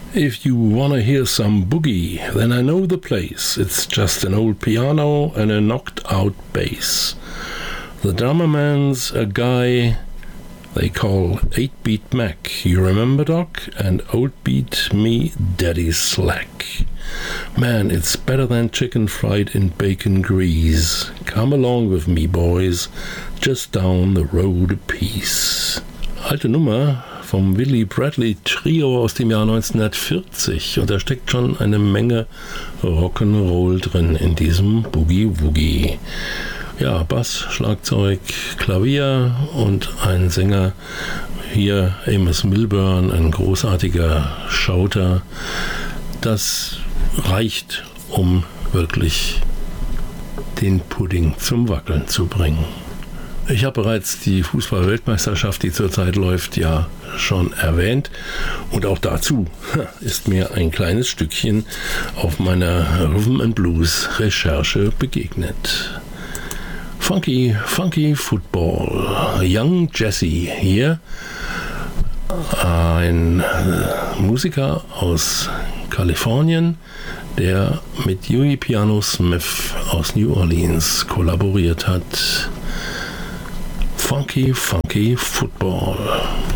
If you wanna hear some boogie, then I know the place. It's just an old piano and a knocked-out bass. The drummer man's a guy they call 8-Beat Mac. You remember, Doc? And Old Beat me Daddy Slack. Man, it's better than chicken fried in bacon grease. Come along with me, boys, just down the road a piece. Alte Nummer vom Willie Bradley Trio aus dem Jahr 1940 und da steckt schon eine Menge Rock'n'Roll drin in diesem Boogie Woogie. Ja, Bass, Schlagzeug, Klavier und ein Sänger, hier Amos Milburn, ein großartiger Shouter. Das reicht, um wirklich den Pudding zum Wackeln zu bringen. Ich habe bereits die Fußball-Weltmeisterschaft, die zurzeit läuft, ja schon erwähnt. Und auch dazu ist mir ein kleines Stückchen auf meiner Rhythm and Blues Recherche begegnet. Funky Football. Young Jesse hier. Ein Musiker aus Kalifornien, der mit Huey Piano Smith aus New Orleans kollaboriert hat. Funky Football.